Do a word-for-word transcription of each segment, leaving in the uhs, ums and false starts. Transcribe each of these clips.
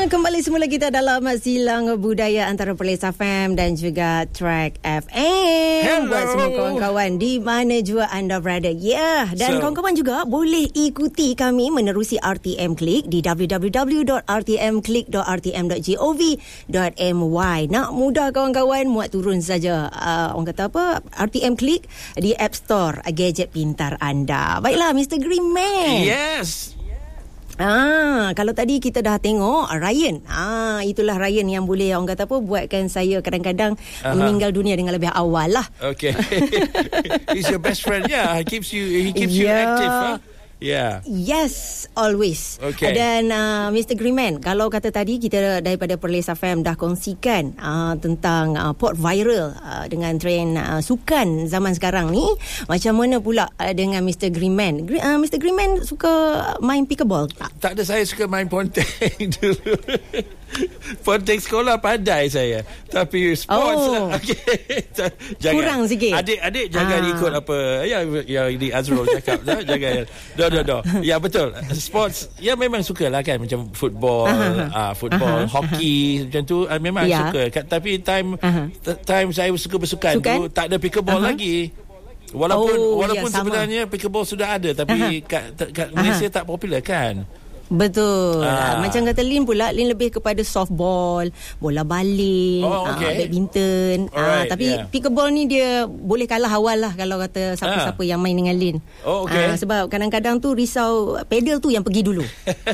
Kembali semula kita dalam Silang Budaya antara Perlis F M dan juga Track F M. Hello. Buat semua kawan-kawan di mana jua anda berada. Ya, yeah. Dan so, kawan-kawan juga boleh ikuti kami menerusi R T M Click di w w w dot r t m click dot r t m dot gov dot m y. Nak mudah kawan-kawan, muat turun saja uh, orang kata apa R T M Click di App Store gadget pintar anda. Baiklah Mister Green Man. Yes. Ah, kalau tadi kita dah tengok Ryan. Ah, itulah Ryan yang boleh orang kata apa buatkan saya kadang-kadang uh-huh. meninggal dunia dengan lebih awal lah. Okay. He's your best friend. Yeah, he keeps you he keeps yeah. you active, huh? Yeah. Yes, always. Okay. Dan uh, Mister Greenman, kalau kata tadi kita daripada Perlis F M dah kongsikan uh, tentang uh, port viral uh, dengan trend uh, sukan zaman sekarang ni, macam mana pula uh, dengan Mister Greenman? Uh, Mister Greenman suka main pickleball tak? Tak ada, saya suka main ponteng dulu. Ponteng sekolah pandai saya, tapi sports oh. okay. Jangan. Kurang sikit. Adik-adik jangan ah. ikut apa ya yang di Azrul cakap. Jangan. Do do do. Ya betul. Sports ya memang sukalah kan, macam football, ah uh, football, uh-huh. hoki macam tu uh, memang yeah. suka. Tapi time uh-huh. time saya suka bersukan Sukan? tu tak ada pickleball uh-huh. lagi. Walaupun oh, walaupun ya, sebenarnya pickleball sudah ada, tapi uh-huh. kat, kat Malaysia uh-huh. tak popular kan. Betul. Ah. Macam kata Lin pula, Lin lebih kepada softball, bola baling, oh, okay. uh, badminton. Alright, uh, tapi yeah. pickleball ni dia boleh kalah awal lah kalau kata siapa-siapa ah. yang main dengan Lin. Oh, okay. uh, Sebab kadang-kadang tu risau pedal tu yang pergi dulu.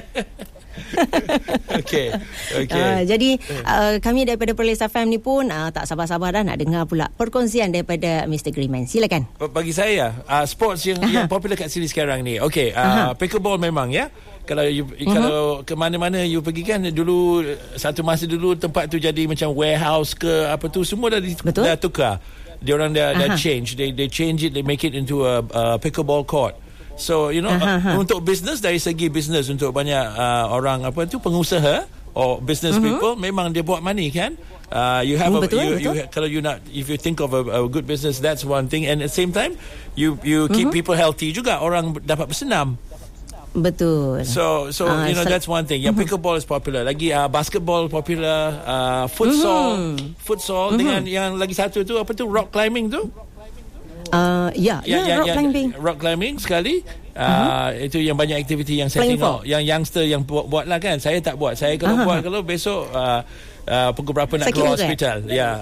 Okay, okay. Uh, jadi uh, kami daripada Perlis F M ni pun uh, tak sabar-sabar dah nak dengar pula perkongsian daripada Mister Greenman. Silakan. Bagi saya uh, sports yang, yang popular kat sini sekarang ni. Okay, uh, pickleball memang ya. Kalau you, uh-huh. kalau ke mana-mana you pergi kan, dulu satu masa dulu tempat tu jadi macam warehouse ke apa tu, semua dah, di, dah tukar. Dia orang dah, dah change. They they change it, they make it into a, a pickleball court. So you know uh-huh. uh, untuk business, dari segi business untuk banyak uh, orang apa tu pengusaha or business uh-huh. people, memang dia buat money kan. Uh, you have mm, a, betul, you, betul. you kalau you not, if you think of a, a good business, that's one thing, and at the same time you you keep uh-huh. people healthy juga, orang dapat bersenam. Betul. So so uh, you know, that's one thing. Yang uh-huh. pickleball is popular. Lagi uh, basketball popular, uh, futsal, uh-huh. futsal uh-huh. dengan yang lagi satu tu apa tu, rock climbing tu. Uh, ya, ya, ya, rock yang, climbing. Rock climbing sekali. Uh, uh-huh. Itu yang banyak aktiviti yang saya Flying tengok. for. Yang youngster yang buat, buat lah kan. Saya tak buat. Saya kalau uh-huh. buat, kalau besok uh, uh, pukul berapa nak sakit keluar urat. hospital. Ya. Yeah.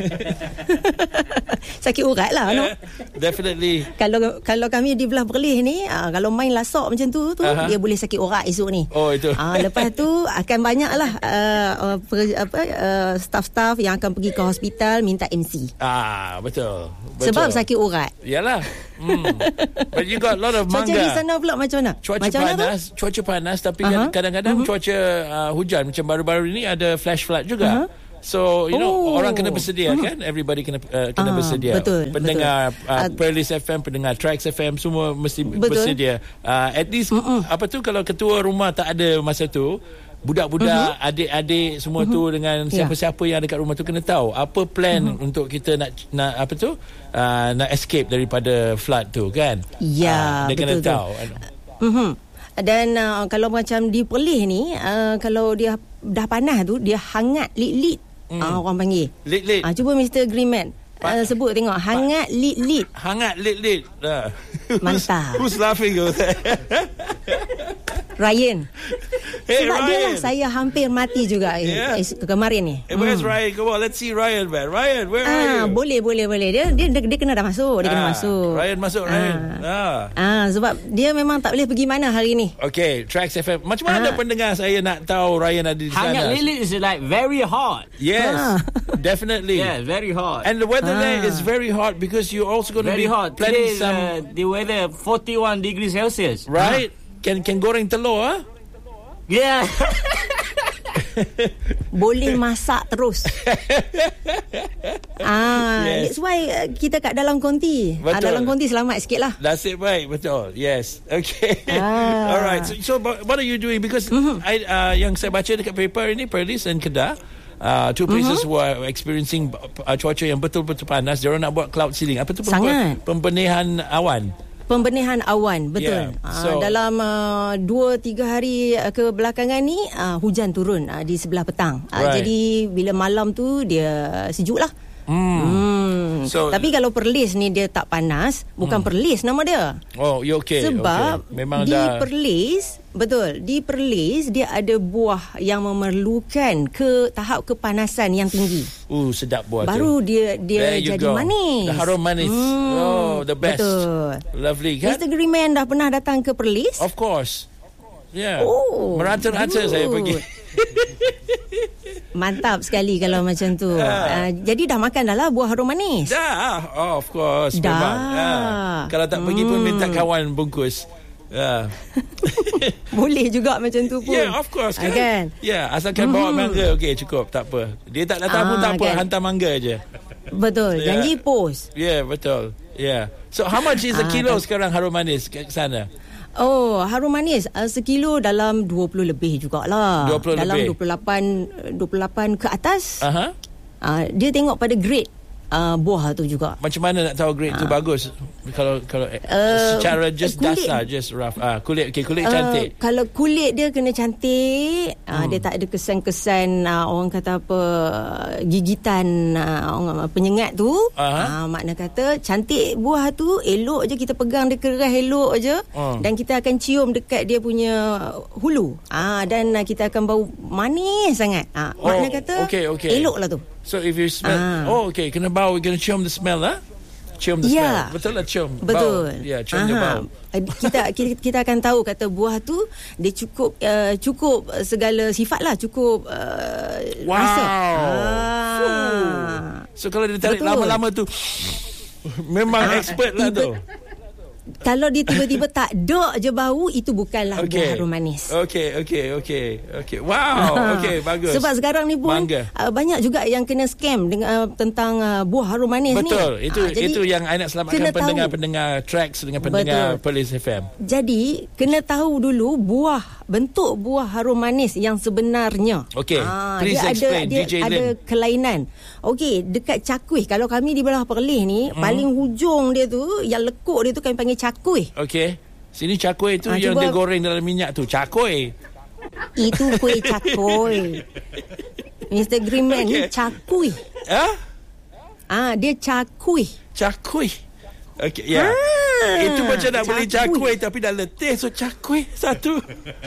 Sakit urat lah. No? Definitely. Kalau kalau kami di belah Perlis ni, uh, kalau main lasok macam tu, tu uh-huh. dia boleh sakit urat esok ni. Oh itu. Uh, lepas tu akan banyak lah uh, uh, per, apa, uh, staff-staff yang akan pergi ke hospital minta M C. Ah betul. Betul. Sebab sakit urat. Yalah. Hmm. But you got a lot of manga. Cuaca di sana pula macam mana? Cuaca macam panas, mana cuaca panas, tapi uh-huh. kadang-kadang uh-huh. cuaca uh, hujan. Macam baru-baru ni ada flash flood juga. Uh-huh. So you know, oh. orang kena bersedia uh-huh. kan? Everybody kena uh, kena uh, bersedia. Betul. Pendengar betul. Uh, Perlis F M, pendengar Trax F M, semua mesti betul. bersedia. Uh, at least uh-uh. apa tu, kalau ketua rumah tak ada masa tu, budak-budak, uh-huh. adik-adik semua uh-huh. tu dengan siapa-siapa yeah. yang ada kat rumah tu kena tahu apa plan uh-huh. untuk kita nak nak apa tu uh, nak escape daripada flood tu kan. Ya, yeah, uh, dia betul, kena betul. tahu. Uh-huh. Dan uh, kalau macam di Perlis ni, uh, kalau dia dah panas tu, dia hangat lit-lit. Mm. Uh, orang panggil lit-lit. Uh, cuba Mister Greenman uh, sebut tengok, hangat lit-lit. Hangat lit-lit. Uh. Mantap. Who's laughing over there? Ryan. Hey, Sebab Ryan. dia lah saya hampir mati juga yeah. eh, kemarin ni. Hey, where's hmm. Ryan? Come on, let's see Ryan, man. Ryan, where ah, are you? Boleh, boleh, boleh. Dia dia, dia, dia kena dah masuk. Dia ah, kena masuk. Ryan masuk, Ryan. Ah. Ah. ah. Sebab dia memang tak boleh pergi mana hari ni. Okay, Trax F M. Macam mana ah. pendengar saya nak tahu Ryan ada di sana? Hangat lit-lit is like very hot. Yes, ah. definitely. Yeah, very hot. And the weather ah. there is very hot because you're also going to very be hot. planning Today, some... uh, the weather forty-one degrees Celsius. Right? Ah. Can can goreng telur, ah? Huh? Yeah. Boleh masak terus. ah, yes. That's why uh, kita kat dalam konti. Ah, dalam konti selamat sikit lah. Nasib baik, betul. Yes. Okay. Ah. Alright. So, so what are you doing? Because mm-hmm. I, uh, yang saya baca dekat paper ini, Perlis and Kedah, Uh, two places mm-hmm. who are experiencing uh, cuaca yang betul-betul panas. Diorang nak buat cloud seeding. Apa tu? Sangat. Pembenihan awan. Pembenihan awan, betul. Yeah. Uh, So, dalam uh, dua tiga hari uh, kebelakangan ni uh, hujan turun uh, di sebelah petang. Uh, Right. Jadi bila malam tu dia sejuk lah. Hmm. Hmm. So- Tapi kalau Perlis ni dia tak panas, bukan Hmm. Perlis nama dia. Oh, you okay. Sebab okay. Memang di dah Perlis, betul, di Perlis dia ada buah yang memerlukan ke tahap kepanasan yang tinggi. Uh, sedap buah Baru tu. dia dia There you jadi go. manis. The harum manis. Hmm, Oh, the best. Betul. Lovely kan? Mister Greenman dah pernah datang ke Perlis? Of course. Yeah. Oh, Merata-rata good. saya pergi. Mantap sekali kalau macam tu. Uh, jadi dah makan dah lah buah harum manis. Dah. Oh, of course. Dah. Memang. Ah. Kalau tak pergi pun Hmm. minta kawan bungkus. Ya. Boleh juga macam tu pun. Ya, yeah, of course kan. Kan? Ya, yeah, asalkan bawa mangga, okey cukup, tak apa. Dia tak datang Ah, pun tak apa, kan. hantar mangga je. Betul. Ya. Janji post. Ya, yeah, betul. Ya. Yeah. So how much is a Ah, kilo kan. sekarang harum manis ke sana? Oh, harum manis uh, sekilo dalam dua puluh lebih jugalah. dua puluh dalam lebih. dua puluh lapan dua puluh lapan ke atas. Aha. Uh, dia tengok pada grade uh, buah tu juga. Macam mana nak tahu grade tu bagus? Kalau kalau Uh, secara just kulit. dasar, just rough. Ah, kulit okey, kulit Uh, cantik. kalau kulit dia kena cantik, hmm. uh, dia tak ada kesan-kesan uh, orang kata apa gigitan uh, orang penyengat tu. Aha. Uh, makna kata cantik buah tu, elok je kita pegang dia keras elok je Hmm. dan kita akan cium dekat dia punya hulu. Ah uh, dan uh, kita akan bau manis sangat. Ah uh, Oh, makna kata okey, okey. eloklah tu. So if you smell, Ah. oh okay, kena bau, kena cium the smell lah. Cium the Ya. smell. Betul lah cium. Betul. Bau. Ya, cium the bau. Uh, kita, kita kita akan tahu kata buah tu dia cukup uh, cukup uh, segala sifat lah, cukup uh, Wow. rasa. Fuh. Ah. So kalau dia tarik Betul. lama-lama tu memang Ah, expert lah tu. tiba- Kalau dia tiba-tiba tak ada je bau, itu bukanlah buah harum manis. Okey, okey, okey. Okey. Wow, okey, bagus. Sebab sekarang ni pun Mangga. uh, banyak juga yang kena scam dengan uh, tentang uh, buah harum manis ni. Betul. Itu Ah, jadi itu yang I nak selamatkan kena tahu. pendengar-pendengar tracks dengan pendengar Betul. Perlis F M. Jadi kena tahu dulu buah bentuk buah harum manis yang sebenarnya. Okey, Ah, please dia explain, ada dia D J ada Lim. kelainan. Okey, dekat cakuih. Kalau kami di belah Perlis ni, Hmm. paling hujung dia tu yang lekuk dia tu kami panggil cakuih. Okey. Sini cakoi tu Ah, yang cuba- dia goreng dalam minyak tu. Cakoi. Itu kuih cakuih. Mister Greenman ni Okey. cakuih. Ah? Ah, dia cakuih. Cakui. Okey, ya. Ah, Itu macam nak beli cakui. cakui tapi dah letih, so cakui satu.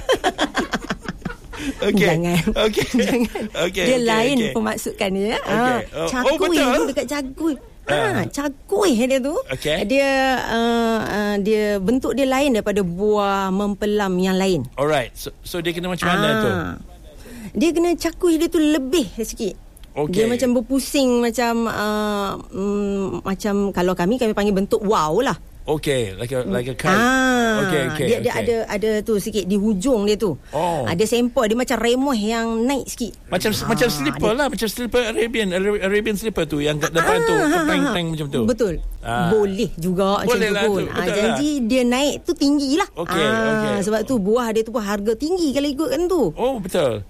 Okey. Jangan. Okey. Jangan. Okey. Dia okey, lain okey. pemaksukannya. Okey. Ah, Oh, oh, cakuih betul? tu dekat cakuih. Ah. Ah, cakuih dia tu. Okey. Dia uh, uh, dia bentuk dia lain daripada buah mempelam yang lain. Alright. So, so dia kena macam mana tu? Ah. Dia kena cakuih dia tu lebih sikit. Okey. Dia macam berpusing macam uh, mm, macam kalau kami kami panggil bentuk wow lah. Okey, like a like a kite. Ah, Okey, okey. dia, dia okey. ada ada tu sikit di hujung dia tu. Oh. Ada sempoi dia macam remoh yang naik sikit. Macam Ah, macam slipper lah, macam slipper Arabian Arabian slipper tu yang kat depan tu, kepeng-peng macam tu. Betul. Ah. Boleh juga Boleh macam lah tu pun. tu, Ah, betul janji dia naik tu tinggi lah. Okey, ah, okey. Sebab tu buah dia tu pun harga tinggi kalau ikutkan tu. Oh, betul.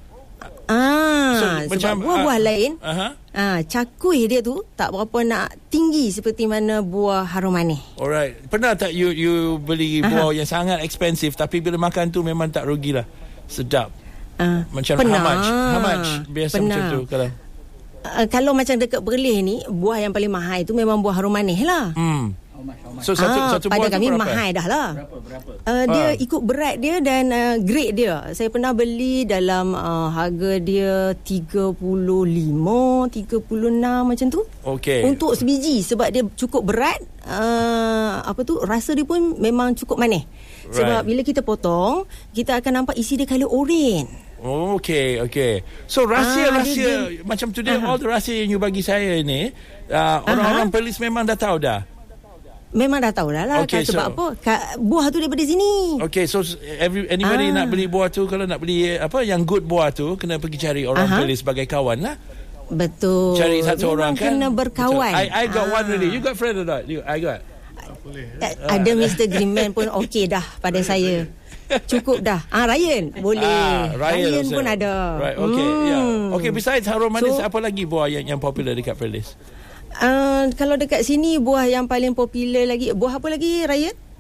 Ah, So, sebab macam, buah-buah ah, lain, aha. ah, cakuih dia tu tak berapa nak tinggi seperti mana buah harum manis. Alright. Pernah tak you you beli buah yang sangat expensive tapi bila makan tu memang tak rugilah. Sedap. Ah, Macam pernah. how much? How much? Biasa Pernah. macam tu kalau. Uh, kalau macam dekat Perlis ni, buah yang paling mahal itu memang buah harum manis lah. Hmm. So satu Ah, satu pada buah kami tu berapa? mahal dah lah. Berapa, berapa? Uh, dia Ah. ikut berat dia dan uh, grade dia. Saya pernah beli dalam uh, harga dia tiga puluh lima, tiga puluh enam macam tu. Okey. Untuk sebiji sebab dia cukup berat, uh, apa tu rasa dia pun memang cukup manis. Sebab Right. bila kita potong, kita akan nampak isi dia colour oren. Oh, okay, okay. So rahsia-rahsia Ah, dia- macam today, Aha. all the rahsia yang you bagi saya ni, uh, orang-orang polis memang dah tahu dah. Memang dah tahu dah lah. Okay, Okay, sebab so- apa? Ka- buah tu daripada sini. Okay, so every anybody Ah. nak beli buah tu, kalau nak beli eh, apa yang good buah tu, kena pergi cari orang Aha. polis sebagai kawan lah. Betul. Cari satu Memang orang kan. kena berkawan. Betul. I I got Ah. one already. You got friend or not? You, I got. Eh, Ada Mister Greenman pun okey dah pada saya. Cukup dah. Ah Ryan boleh. Ah, Ryan, also. pun ada. Right, okay. Hmm. Yeah. Okay, besides harum manis, So- apa lagi buah yang yang popular dekat Perlis? Uh, kalau dekat sini buah yang paling popular lagi, buah apa lagi Ryan?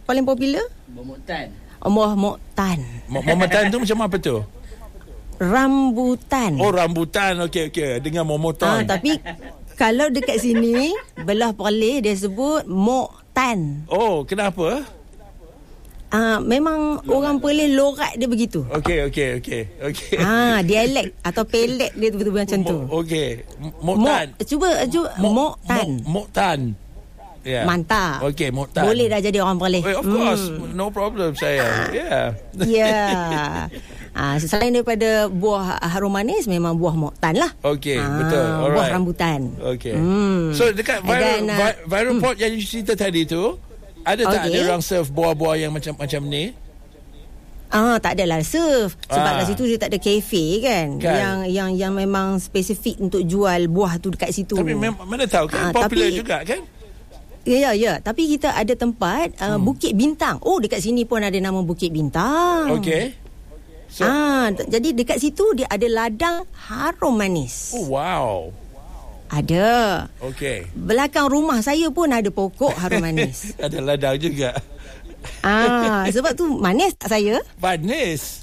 paling popular? Momotan. Oh, momotan. Momotan tu macam apa tu? Rambutan. Oh, rambutan. Okey, okey. Dengan momotan. Ah, tapi kalau dekat sini belah Perlis dia sebut motan. Oh, kenapa? Ah, memang orang Perlis lorat dia begitu. Okey, okey, okey. Okey. Ah, dialek atau pelek dia betul-betul macam tu. Okey. Motan. Mo, cuba cuba motan. Motan. Yeah. Mantap. Okey, motan. Boleh dah jadi orang Perlis. Of course, hmm. no problem saya. Yeah. Yeah. Ah, selain daripada buah harum manis, memang buah motan lah. Okey, ah, betul. Alright. Buah rambutan. Okey. Hmm. So dekat viral, Dan, uh, vi- viral hmm. pot yang you cerita tadi tu, ada tak Okay. ada orang serve buah-buah yang macam-macam ni? Ah, tak adalah serve. Sebab Ah. kat situ dia tak ada kafe kan? Kan. Yang yang yang memang spesifik untuk jual buah tu dekat situ. Tapi mem- mana tahu kan Ah, popular tapi- juga kan? Ya, ya, ya. Tapi kita ada tempat uh, hmm. Bukit Bintang. Oh, dekat sini pun ada nama Bukit Bintang. Okey. So, ah, t- jadi dekat situ dia ada ladang harum manis. oh wow. Ada. Okey. Belakang rumah saya pun ada pokok harum manis. Ada ladang juga. Ah, sebab tu manis tak saya? Manis.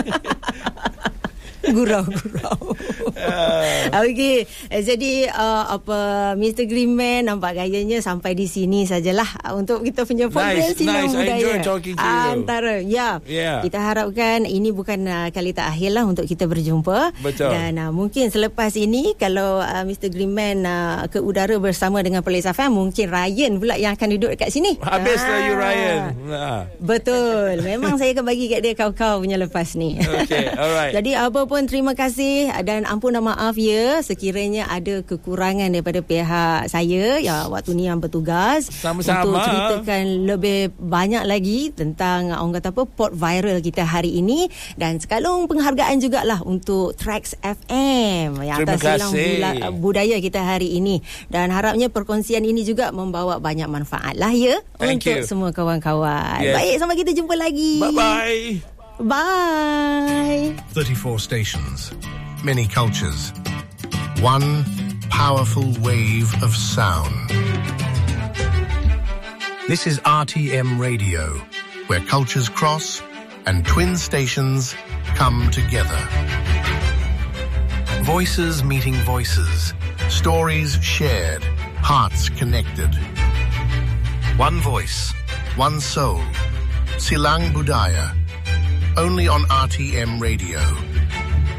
Gurau-gurau. Uh. Okey, eh, jadi uh, apa Mister Greenman nampak gayanya sampai di sini sajalah untuk kita punya program Nice, Sinar nice. I Budaya. enjoy talking to you. Antara, ya. Yeah. Kita harapkan ini bukan uh, kali terakhir lah untuk kita berjumpa. Betul. Dan uh, mungkin selepas ini kalau uh, Mister Greenman uh, ke udara bersama dengan Perlis F M, mungkin Ryan pula yang akan duduk dekat sini. Habislah Ah. you Ryan. Nah. Betul. Memang saya akan bagi kat dia kau-kau punya lepas ni. Okay, alright. Jadi apa pun terima kasih dan ampun dan maaf ya sekiranya ada kekurangan daripada pihak saya ya waktu ni yang bertugas Sama-sama. untuk ceritakan lebih banyak lagi tentang orang kata apa pot viral kita hari ini, dan sekalung penghargaan jugalah untuk Trax F M yang Terima atas silang kasih. bula- budaya kita hari ini, dan harapnya perkongsian ini juga membawa banyak manfaat lah ya Thank untuk you. semua kawan-kawan. Yes. Baik, sampai kita jumpa lagi. Bye-bye. Bye. thirty-four stations, many cultures, one powerful wave of sound. This is R T M Radio, where cultures cross and twin stations come together. Voices meeting voices, stories shared, hearts connected. One voice, one soul, Silang Budaya, only on R T M Radio.